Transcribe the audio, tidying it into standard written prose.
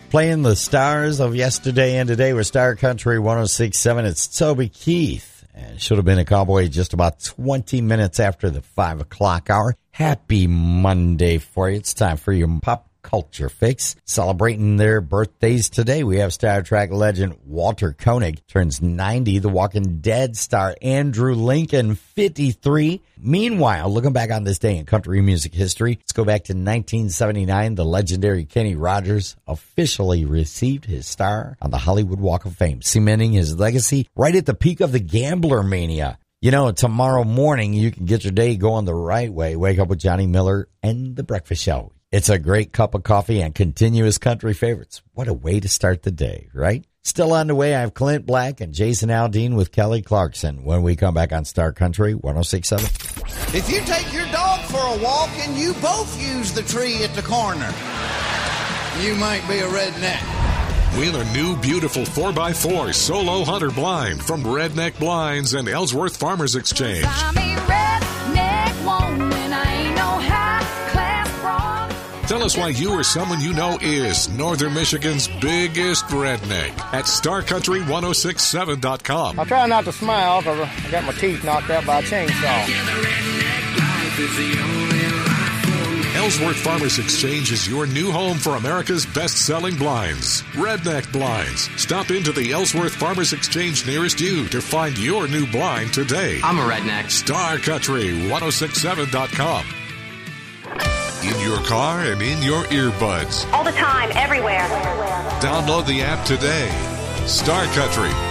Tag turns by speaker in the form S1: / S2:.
S1: Playing the stars of yesterday and today with Star Country 106.7. It's Toby Keith. And should have been a cowboy just about 20 minutes after the 5 o'clock hour. Happy Monday for you. It's time for your pop culture fix. Celebrating their birthdays today, we have Star Trek legend Walter Koenig turns 90. The Walking Dead star Andrew Lincoln, 53. Meanwhile, looking back on this day in country music history, let's go back to 1979. The legendary Kenny Rogers officially received his star on the Hollywood Walk of Fame, cementing his legacy right at the peak of the gambler mania. You know, tomorrow morning, you can get your day going the right way. Wake up with Johnny Miller and The Breakfast Show. It's a great cup of coffee and continuous country favorites. What a way to start the day, right? Still on the way, I have Clint Black and Jason Aldean with Kelly Clarkson when we come back on Star Country 106.7.
S2: If you take your dog for a walk and you both use the tree at the corner, you might be a redneck.
S3: Win a new, beautiful 4x4 Solo Hunter blind from Redneck Blinds and Ellsworth Farmers Exchange.
S4: I'm a redneck woman, I ain't no high-class broad.
S3: Tell us why you or someone you know is Northern Michigan's biggest redneck at StarCountry1067.com.
S5: I try not to smile because I got my teeth knocked out by a chainsaw.
S3: Ellsworth Farmers Exchange is your new home for America's best-selling blinds, Redneck Blinds. Stop into the Ellsworth Farmers Exchange nearest you to find your new blind today.
S6: I'm a redneck.
S3: StarCountry1067.com. In your car and in your earbuds.
S7: All the time, everywhere.
S3: Download the app today. Star Country